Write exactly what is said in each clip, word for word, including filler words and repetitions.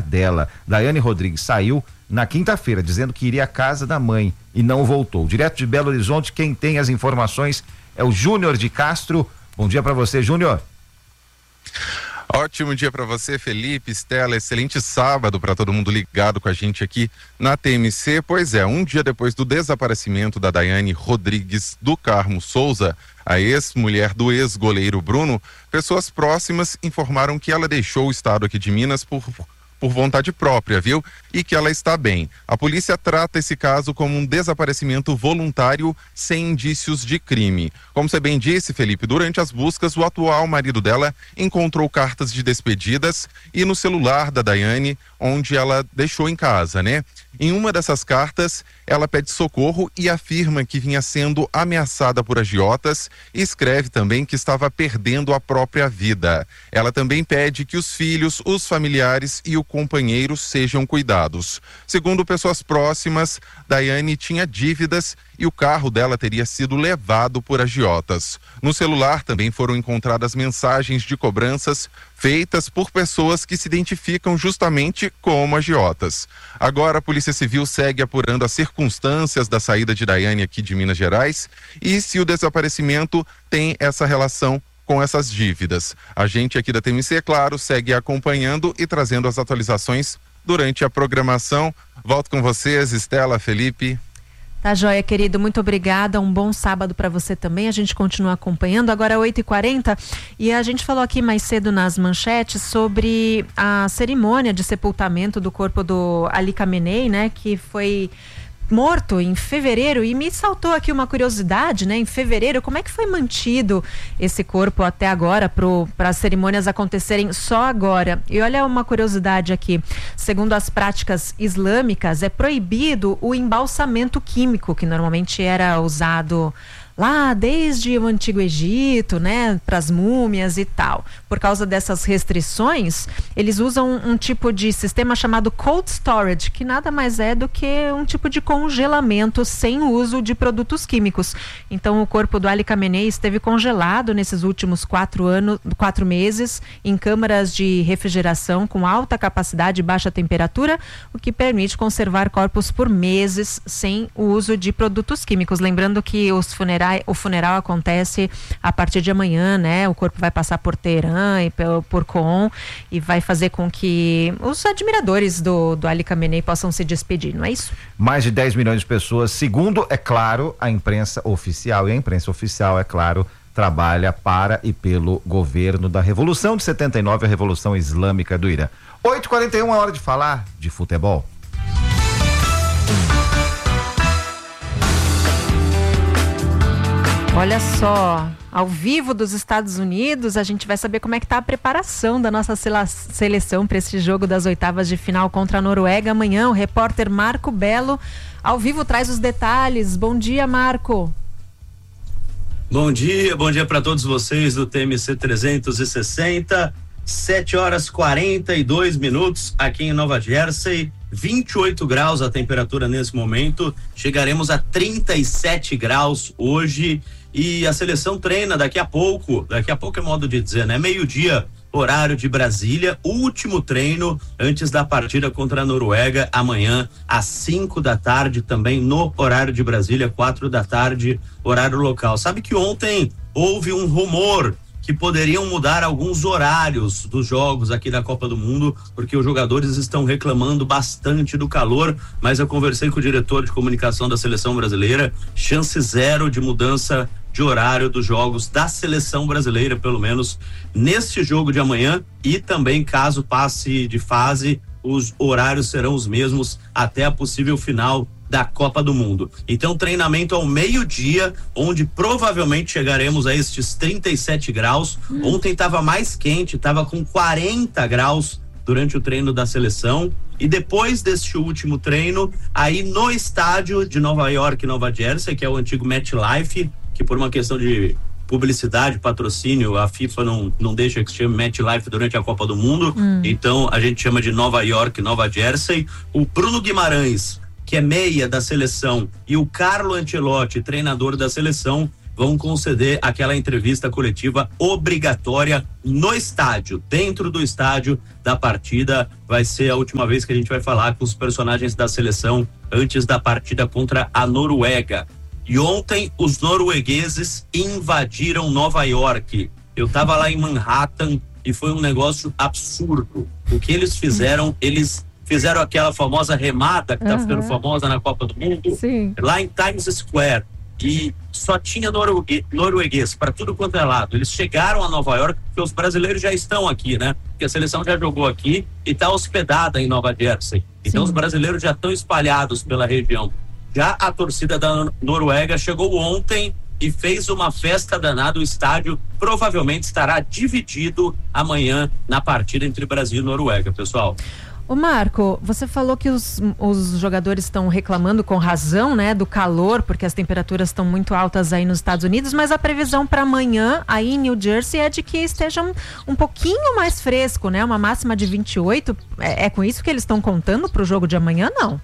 dela, Daiane Rodrigues, saiu na quinta-feira, dizendo que iria à casa da mãe e não voltou. Direto de Belo Horizonte, quem tem as informações é o Júnior de Castro. Bom dia para você, Júnior. Ótimo dia para você, Felipe, Estela, excelente sábado para todo mundo ligado com a gente aqui na T M C. Pois é, um dia depois do desaparecimento da Daiane Rodrigues do Carmo Souza, a ex-mulher do ex-goleiro Bruno, pessoas próximas informaram que ela deixou o estado aqui de Minas por... por vontade própria, viu? E que ela está bem. A polícia trata esse caso como um desaparecimento voluntário sem indícios de crime. Como você bem disse, Felipe, durante as buscas, o atual marido dela encontrou cartas de despedidas e no celular da Daiane, onde ela deixou em casa, né? Em uma dessas cartas, ela pede socorro e afirma que vinha sendo ameaçada por agiotas e escreve também que estava perdendo a própria vida. Ela também pede que os filhos, os familiares e o companheiro sejam cuidados. Segundo pessoas próximas, Daiane tinha dívidas e o carro dela teria sido levado por agiotas. No celular também foram encontradas mensagens de cobranças feitas por pessoas que se identificam justamente como agiotas. Agora a Polícia Civil segue apurando as circunstâncias da saída de Daiane aqui de Minas Gerais e se o desaparecimento tem essa relação com essas dívidas. A gente aqui da T M C, é claro, segue acompanhando e trazendo as atualizações durante a programação. Volto com vocês, Estela, Felipe. Tá joia, querido, muito obrigada, um bom sábado para você também, a gente continua acompanhando, agora é oito e quarenta e a gente falou aqui mais cedo nas manchetes sobre a cerimônia de sepultamento do corpo do Ali Khamenei, né, que foi morto em fevereiro, e me saltou aqui uma curiosidade, né? Em fevereiro, como é que foi mantido esse corpo até agora para as cerimônias acontecerem só agora? E olha uma curiosidade aqui, segundo as práticas islâmicas, é proibido o embalsamento químico, que normalmente era usado lá desde o Antigo Egito, né, para as múmias e tal. Por causa dessas restrições, eles usam um, um tipo de sistema chamado cold storage, que nada mais é do que um tipo de congelamento sem uso de produtos químicos. Então, o corpo do Ali Khamenei esteve congelado nesses últimos quatro anos, quatro meses, em câmaras de refrigeração com alta capacidade e baixa temperatura, o que permite conservar corpos por meses sem o uso de produtos químicos. Lembrando que os funerais O funeral acontece a partir de amanhã, né? O corpo vai passar por Teherã e por Qom e vai fazer com que os admiradores do, do Ali Khamenei possam se despedir, não é isso? Mais de dez milhões de pessoas, segundo, é claro, a imprensa oficial. E a imprensa oficial, é claro, trabalha para e pelo governo da Revolução de setenta e nove, a Revolução Islâmica do Irã. oito e quarenta e um, é hora de falar de futebol. Olha só, ao vivo dos Estados Unidos, a gente vai saber como é que tá a preparação da nossa seleção para esse jogo das oitavas de final contra a Noruega amanhã. O repórter Marco Belo, ao vivo, traz os detalhes. Bom dia, Marco. Bom dia, bom dia para todos vocês do T M C trezentos e sessenta. sete horas quarenta e dois minutos aqui em Nova Jersey. vinte e oito graus a temperatura nesse momento. Chegaremos a trinta e sete graus hoje. E a seleção treina daqui a pouco, daqui a pouco é modo de dizer, né? Meio-dia, horário de Brasília, último treino antes da partida contra a Noruega, amanhã às cinco da tarde, também no horário de Brasília, quatro da tarde, horário local. Sabe que ontem houve um rumor que poderiam mudar alguns horários dos jogos aqui da Copa do Mundo, porque os jogadores estão reclamando bastante do calor, mas eu conversei com o diretor de comunicação da seleção brasileira, chance zero de mudança de horário dos jogos da seleção brasileira, pelo menos neste jogo de amanhã, e também caso passe de fase, os horários serão os mesmos até a possível final da Copa do Mundo. Então, treinamento ao meio-dia, onde provavelmente chegaremos a estes trinta e sete graus. Hum. Ontem estava mais quente, estava com quarenta graus durante o treino da seleção. E depois deste último treino, aí no estádio de Nova York, Nova Jersey, que é o antigo MetLife, que por uma questão de publicidade, patrocínio, a FIFA não, não deixa que se chame MetLife durante a Copa do Mundo. Hum. Então, a gente chama de Nova York, Nova Jersey. O Bruno Guimarães, que é meia da seleção, e o Carlo Ancelotti, treinador da seleção, vão conceder aquela entrevista coletiva obrigatória no estádio, dentro do estádio da partida. Vai ser a última vez que a gente vai falar com os personagens da seleção antes da partida contra a Noruega. E ontem os noruegueses invadiram Nova York. Eu estava lá em Manhattan e foi um negócio absurdo. O que eles fizeram, eles fizeram aquela famosa remada que está uhum. ficando famosa na Copa do Mundo, Sim. lá em Times Square. E só tinha norueguês, norueguês para tudo quanto é lado. Eles chegaram a Nova York, porque os brasileiros já estão aqui, né? Porque a seleção já jogou aqui e está hospedada em Nova Jersey. Então Sim. os brasileiros já estão espalhados pela região. Já a torcida da Noruega chegou ontem e fez uma festa danada. O estádio provavelmente estará dividido amanhã na partida entre Brasil e Noruega, pessoal. Ô Marco, você falou que os, os jogadores estão reclamando com razão, né, do calor, porque as temperaturas estão muito altas aí nos Estados Unidos, mas a previsão para amanhã aí em New Jersey é de que esteja um, um pouquinho mais fresco, né, uma máxima de vinte e oito. É, é com isso que eles estão contando para o jogo de amanhã, não?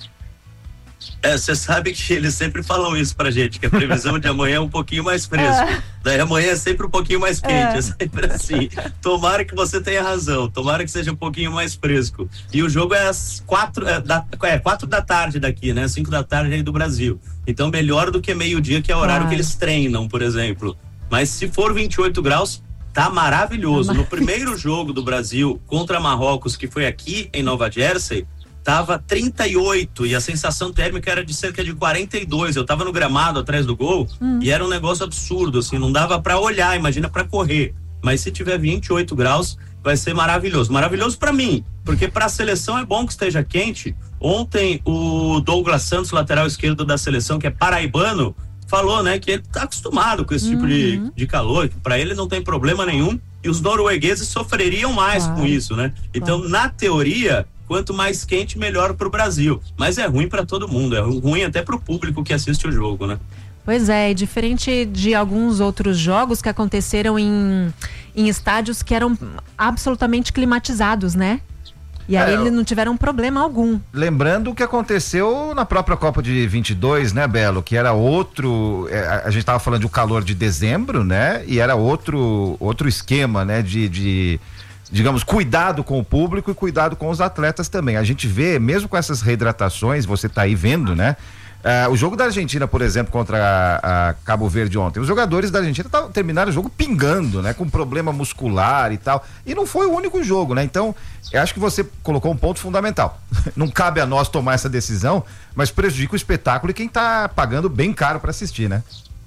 É, você sabe que eles sempre falam isso pra gente, que a previsão de amanhã é um pouquinho mais fresco. É. Daí amanhã é sempre um pouquinho mais quente, é, é sempre assim. Tomara que você tenha razão, tomara que seja um pouquinho mais fresco. E o jogo é às quatro, é, da, é, quatro da tarde daqui, né? Cinco da tarde aí do Brasil. Então melhor do que meio-dia, que é o horário ah. que eles treinam, por exemplo. Mas se for vinte e oito graus, tá maravilhoso. No primeiro jogo do Brasil contra Marrocos, que foi aqui em Nova Jersey, tava trinta e oito e a sensação térmica era de cerca de quarenta e dois. Eu tava no gramado atrás do gol hum. e era um negócio absurdo, assim, não dava para olhar, imagina para correr. Mas se tiver vinte e oito graus, vai ser maravilhoso. Maravilhoso para mim, porque para a seleção é bom que esteja quente. Ontem o Douglas Santos, lateral esquerdo da seleção, que é paraibano, falou, né, que ele tá acostumado com esse tipo uhum. de, de calor, que para ele não tem problema nenhum, e os noruegueses sofreriam mais claro. com isso, né? Então, claro. na teoria, quanto mais quente, melhor para o Brasil. Mas é ruim para todo mundo, é ruim até para o público que assiste o jogo, né? Pois é, e diferente de alguns outros jogos que aconteceram em, em estádios que eram absolutamente climatizados, né? E aí é, eles não tiveram problema algum. Lembrando o que aconteceu na própria Copa de vinte e dois, né, Belo? Que era outro, é, a gente estava falando de um calor de dezembro, né? E era outro, outro esquema, né? De, de, digamos, cuidado com o público e cuidado com os atletas também. A gente vê, mesmo com essas reidratações, você tá aí vendo, né? Uh, o jogo da Argentina, por exemplo, contra a, a Cabo Verde ontem, os jogadores da Argentina tavam, terminaram o jogo pingando, né? Com problema muscular e tal, e não foi o único jogo, né? Então, eu acho que você colocou um ponto fundamental. Não cabe a nós tomar essa decisão, mas prejudica o espetáculo e quem tá pagando bem caro para assistir, né?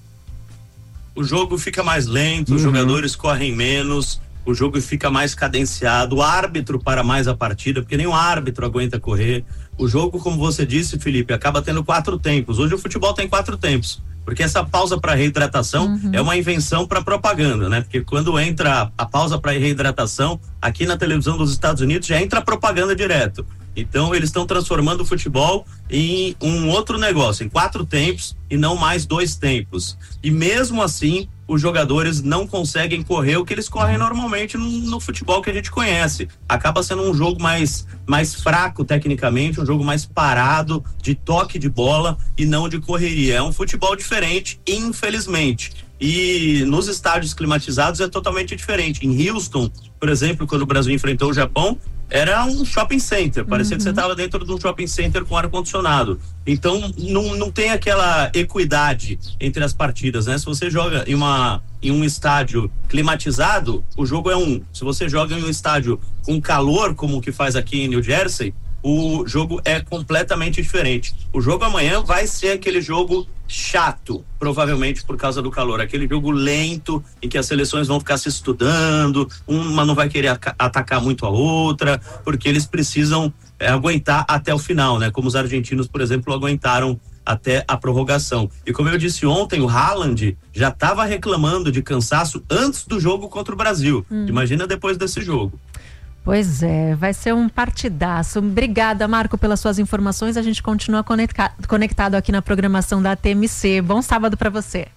O jogo fica mais lento, uhum. os jogadores correm menos, o jogo fica mais cadenciado, o árbitro para mais a partida, porque nem o árbitro aguenta correr. O jogo, como você disse, Felipe, acaba tendo quatro tempos. Hoje o futebol tem quatro tempos, porque essa pausa para reidratação uhum. é uma invenção para propaganda, né? Porque quando entra a pausa para reidratação, aqui na televisão dos Estados Unidos já entra a propaganda direto. Então eles estão transformando o futebol em um outro negócio, em quatro tempos e não mais dois tempos. E mesmo assim, os jogadores não conseguem correr o que eles correm normalmente no, no futebol que a gente conhece. Acaba sendo um jogo mais, mais fraco tecnicamente, um jogo mais parado, de toque de bola e não de correria. É um futebol diferente, infelizmente. E nos estádios climatizados é totalmente diferente. Em Houston, por exemplo, quando o Brasil enfrentou o Japão, era um shopping center, parecia uhum. que você estava dentro de um shopping center com ar-condicionado. Então não, não tem aquela equidade entre as partidas, né? Se você joga em, uma, em um estádio climatizado, o jogo é um. Se você joga em um estádio com calor, como o que faz aqui em New Jersey, o jogo é completamente diferente. O jogo amanhã vai ser aquele jogo chato, provavelmente por causa do calor, aquele jogo lento em que as seleções vão ficar se estudando, uma não vai querer atacar muito a outra, porque eles precisam é, aguentar até o final, né? Como os argentinos, por exemplo, aguentaram até a prorrogação. E como eu disse ontem, o Haaland já estava reclamando de cansaço antes do jogo contra o Brasil. Hum. Imagina depois desse jogo. Pois é, vai ser um partidaço. Obrigada, Marco, pelas suas informações. A gente continua conecta- conectado aqui na programação da T M C. Bom sábado para você.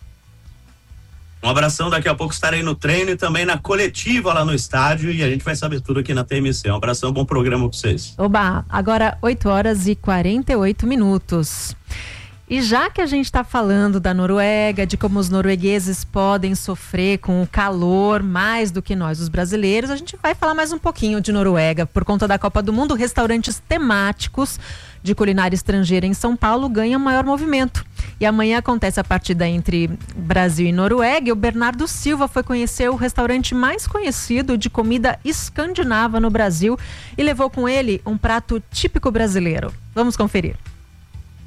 Um abração, daqui a pouco estarei no treino e também na coletiva lá no estádio e a gente vai saber tudo aqui na T M C. Um abração, bom programa para vocês. Oba, agora oito horas e quarenta e oito minutos. E já que a gente está falando da Noruega, de como os noruegueses podem sofrer com o calor mais do que nós, os brasileiros, a gente vai falar mais um pouquinho de Noruega. Por conta da Copa do Mundo, restaurantes temáticos de culinária estrangeira em São Paulo ganham maior movimento. E amanhã acontece a partida entre Brasil e Noruega, e o Bernardo Silva foi conhecer o restaurante mais conhecido de comida escandinava no Brasil e levou com ele um prato típico brasileiro. Vamos conferir.